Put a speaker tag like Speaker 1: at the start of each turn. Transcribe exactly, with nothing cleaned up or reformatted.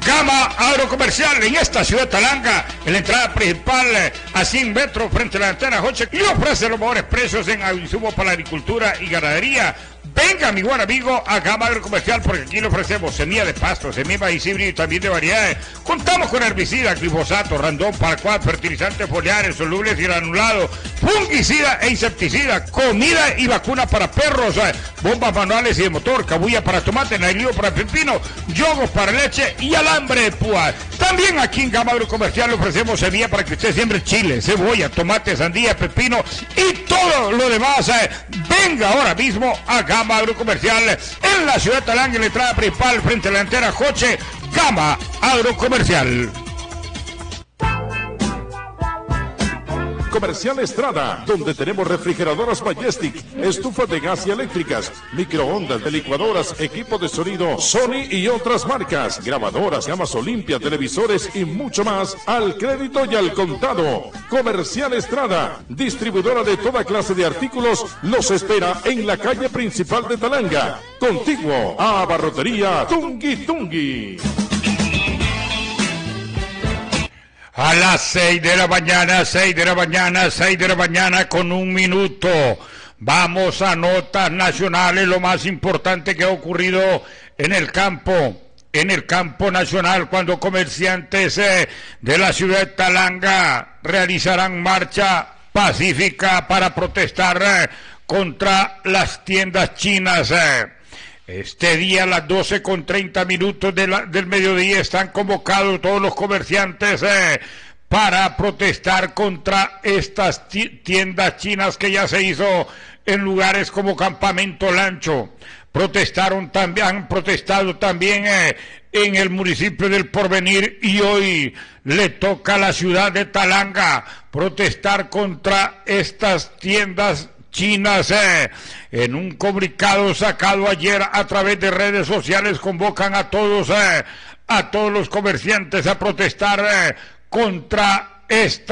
Speaker 1: Gama Agrocomercial en esta ciudad de Talanga, en la entrada principal a cien metros frente a la antena Joche, y ofrece los mejores precios en insumos para la agricultura y ganadería. Venga, mi buen amigo, a Gama Agrocomercial, porque aquí le ofrecemos semilla de pasto, semilla de maíz híbrido y también de variedades. Contamos con herbicida, glifosato, randón, paraquat, fertilizantes foliares, solubles y granulados, fungicida e insecticida, comida y vacuna para perros, bombas manuales y de motor, cabulla para tomate, nailío para pepino, yogos para leche y alambre de púa. También aquí en Gama Agrocomercial le ofrecemos semilla para que usted siembre chile, cebolla, tomate, sandía, pepino y todo lo demás. Venga ahora mismo a Gama Agrocomercial en la ciudad de Talanga, en la entrada principal frente a la antena Joche. Gama Agrocomercial.
Speaker 2: Comercial Estrada, donde tenemos refrigeradoras Majestic, estufas de gas y eléctricas, microondas, de licuadoras, equipo de sonido Sony y otras marcas, grabadoras, gamas Olimpia, televisores y mucho más al crédito y al contado. Comercial Estrada, distribuidora de toda clase de artículos, los espera en la calle principal de Talanga, contiguo a Barrotería Tungui Tungui.
Speaker 1: A las seis de la mañana, seis de la mañana, seis de la mañana con un minuto. Vamos a notas nacionales, lo más importante que ha ocurrido en el campo, en el campo nacional, cuando comerciantes eh, de la ciudad de Talanga realizarán marcha pacífica para protestar eh, contra las tiendas chinas. Eh. Este día a las doce con treinta minutos de la, del mediodía están convocados todos los comerciantes eh, para protestar contra estas tiendas chinas que ya se hizo en lugares como Campamento Lancho. Protestaron también, han protestado también eh, en el municipio del Porvenir, y hoy le toca a la ciudad de Talanga protestar contra estas tiendas chinas. Eh. En un comunicado sacado ayer a través de redes sociales convocan a todos, eh, a todos los comerciantes a protestar eh, contra esta